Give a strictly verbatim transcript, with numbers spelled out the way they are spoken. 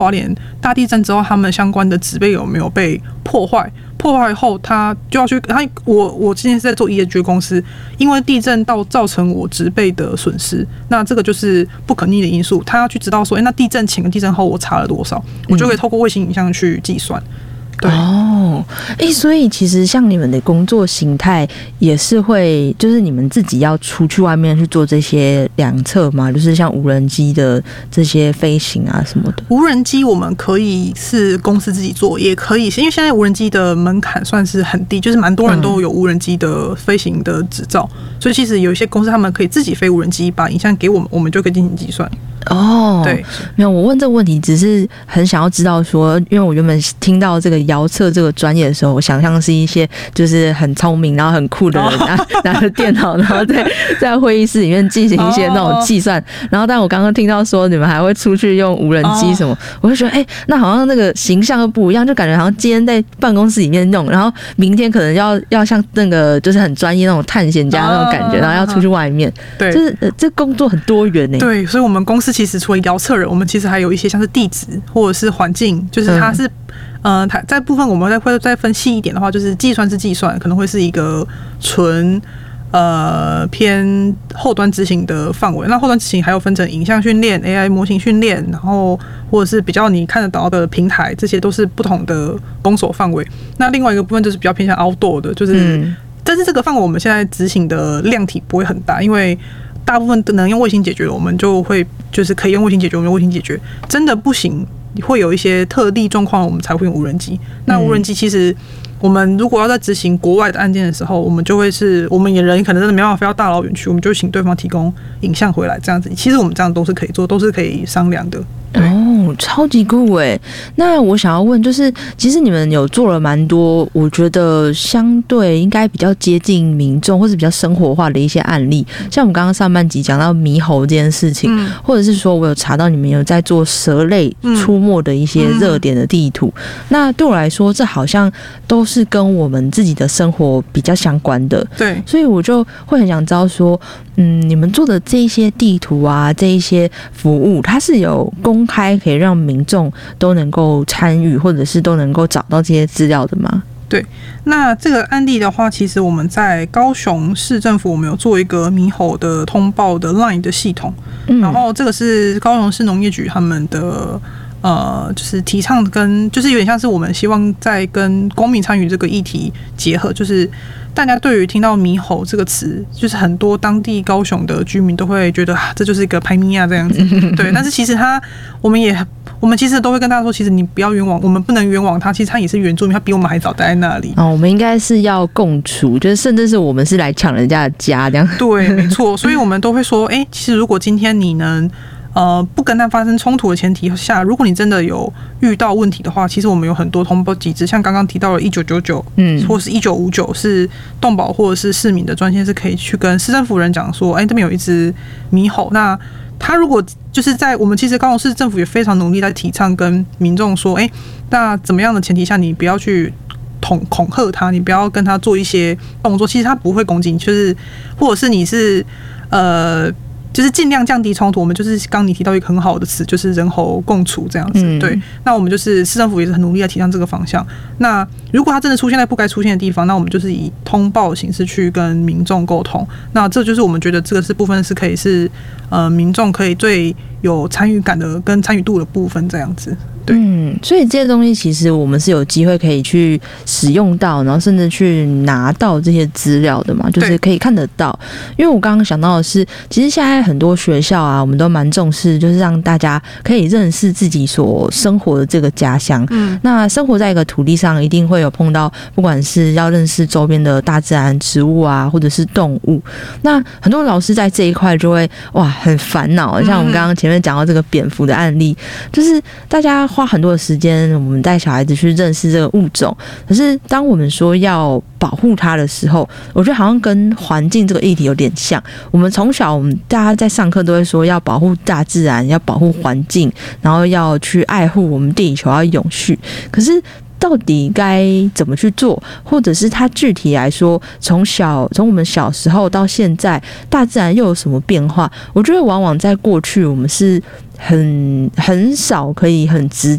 花莲大地震之后，他们相关的植被有没有被破坏？破坏后，他就要去他我我今天是在做 E S G 公司，因为地震到造成我植被的损失，那这个就是不可逆的因素。他要去知道说，哎、欸，那地震前跟地震后我差了多少，我就可以透过卫星影像去计算。对哦，哎、欸，所以其实像你们的工作形态也是会，就是你们自己要出去外面去做这些量测嘛，就是像无人机的这些飞行啊什么的。 无人机我们可以是公司自己做，也可以，因为现在无人机的门槛算是很低，就是蛮多人都有无人机的飞行的执照，嗯、所以其实有一些公司他们可以自己飞无人机，把影像给我们，我们就可以进行计算。 哦， 对， 没有，我问这个问题只是很想要知道说，因为我原本听到这个遥测这个专业的时候，我想象是一些就是很聪明然后很酷的人拿、哦、拿着电脑，然后在在会议室里面进行一些那种计算，哦、然后但我刚刚听到说你们还会出去用无人机什么，哦、我就觉得哎、欸，那好像那个形象都不一样，就感觉好像今天在办公室里面弄，然后明天可能要要像那个就是很专业那种探险家那种感觉，哦、然后要出去外面， 对， 就是、呃、这工作很多元呢、欸。 对，所以我们公司其实除了遥测人，我们其实还有一些像是地质或者是环境，就是它是，嗯、呃，它在部分我们再会再分细一点的话，就是计算是计算，可能会是一个纯呃偏后端执行的范围。那后端执行还有分成影像训练、A I 模型训练，然后或者是比较你看得到的平台，这些都是不同的工作范围。那另外一个部分就是比较偏向 outdoor 的，就是，嗯、但是这个范围我们现在执行的量体不会很大，因为大部分能用卫星解决，我们就会就是可以用卫星解决，我们用卫星解决。真的不行，会有一些特例状况，我们才会用无人机。那无人机其实，我们如果要在执行国外的案件的时候，我们就会是，我们也人可能真的没办法飞到大老远去，我们就请对方提供影像回来，这样子。其实我们这样都是可以做，都是可以商量的。 哦，超级酷哎！那我想要问，就是其实你们有做了蛮多，我觉得相对应该比较接近民众或是比较生活化的一些案例，像我们刚刚上半集讲到猕猴这件事情，嗯、或者是说我有查到你们有在做蛇类出没的一些热点的地图。嗯、那对我来说，这好像都是跟我们自己的生活比较相关的。 对， 所以我就会很想知道说，嗯，你们做的这一些地图啊，这一些服务，它是有公开可以让民众都能够参与，或者是都能够找到这些资料的吗？ 对，那这个案例的话，其实我们在高雄市政府，我们有做一个猕猴的通报的 LINE 的系统，嗯、然后这个是高雄市农业局他们的。呃，就是提倡跟，就是有点像是我们希望在跟公民参与这个议题结合，就是大家对于听到猕猴这个词，就是很多当地高雄的居民都会觉得、啊、这就是一个排咪啊这样子，对。但是其实他，我们也，我们其实都会跟大家说，其实你不要冤枉，我们不能冤枉他，其实他也是原住民，他比我们还早待在那里。 哦，我们应该是要共处，就是甚至是我们是来抢人家的家这样。 对，没错，所以我们都会说，哎、欸，其实如果今天你能。呃，不跟他发生冲突的前提下，如果你真的有遇到问题的话，其实我们有很多通报机制，像刚刚提到的一九九九，嗯，或是一九五九是动保或者是市民的专线，是可以去跟市政府人讲说，哎、欸，这边有一只猕猴，那他如果就是在我们其实高雄市政府也非常努力在提倡跟民众说，哎、欸，那怎么样的前提下，你不要去恐恐吓他，你不要跟他做一些动作，其实他不会攻击你，就是或者是你是呃。就是尽量降低冲突，我们就是刚你提到一个很好的词，就是人猴共处这样子。嗯、对，那我们就是市政府也是很努力在提倡这个方向。那如果它真的出现在不该出现的地方，那我们就是以通报的形式去跟民众沟通。那这就是我们觉得这个是部分是可以是呃民众可以最有参与感的跟参与度的部分这样子。对， 嗯，所以这些东西其实我们是有机会可以去使用到，然后甚至去拿到这些资料的嘛，就是可以看得到。因为我刚刚想到的是，其实现在很多学校啊，我们都蛮重视，就是让大家可以认识自己所生活的这个家乡。嗯，那生活在一个土地上，一定会有碰到，不管是要认识周边的大自然、植物啊，或者是动物。那很多老师在这一块就会哇很烦恼，像我们刚刚前面讲到这个蝙蝠的案例，就是大家花很多的时间，我们带小孩子去认识这个物种。可是当我们说要保护它的时候，我觉得好像跟环境这个议题有点像。我们从小，我们大家在上课都会说要保护大自然，要保护环境，然后要去爱护我们地球，要永续。可是到底该怎么去做，或者是它具体来说，从小从我们小时候到现在，大自然又有什么变化？我觉得往往在过去我们是很很少可以很直